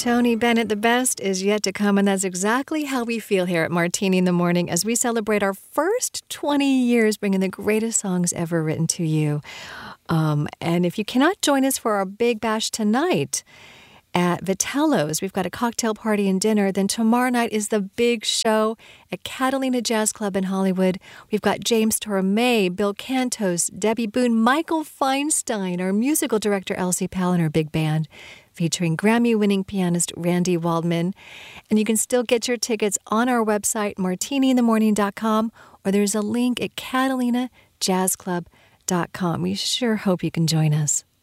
Tony Bennett, the best is yet to come, and that's exactly how we feel here at Martini in the Morning as we celebrate our first 20 years bringing the greatest songs ever written to you. And if you cannot join us for our big bash tonight at Vitello's, we've got a cocktail party and dinner. Then tomorrow night is the big show at Catalina Jazz Club in Hollywood. We've got James Tormé, Bill Cantos, Debbie Boone, Michael Feinstein, our musical director Elsie Pal and her big band, featuring Grammy-winning pianist Randy Waldman. And you can still get your tickets on our website, martiniinthemorning.com, or there's a link at catalinajazzclub.com. We sure hope you can join us.